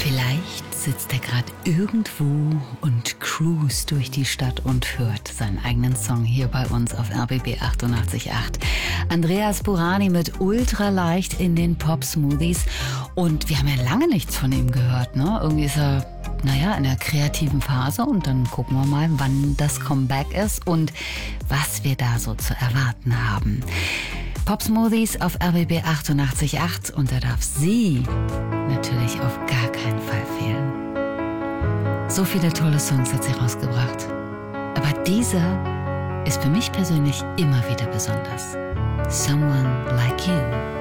Vielleicht sitzt er gerade irgendwo und cruist durch die Stadt und hört seinen eigenen Song hier bei uns auf RBB 88.8. Andreas Burani mit Ultraleicht in den Pop-Smoothies. Und wir haben ja lange nichts von ihm gehört, ne? Irgendwie ist er, in der kreativen Phase. Und dann gucken wir mal, wann das Comeback ist und was wir da so zu erwarten haben. Pop-Smoothies auf RBB 88.8 und da darf sie natürlich auf gar keinen Fall fehlen. So viele tolle Songs hat sie rausgebracht. Aber dieser ist für mich persönlich immer wieder besonders. Someone Like You.